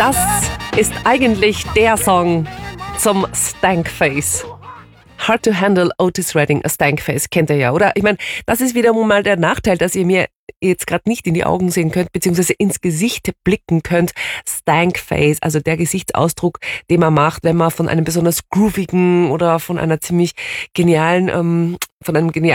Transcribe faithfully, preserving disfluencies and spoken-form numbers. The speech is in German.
Das ist eigentlich der Song zum Stankface. Hard to Handle, Otis Redding, A Stankface, kennt ihr ja, oder? Ich meine, das ist wieder mal der Nachteil, dass ihr mir jetzt gerade nicht in die Augen sehen könnt, beziehungsweise ins Gesicht blicken könnt. Stankface, also der Gesichtsausdruck, den man macht, wenn man von einem besonders groovigen oder von einer ziemlich genialen, ähm, von einem genialen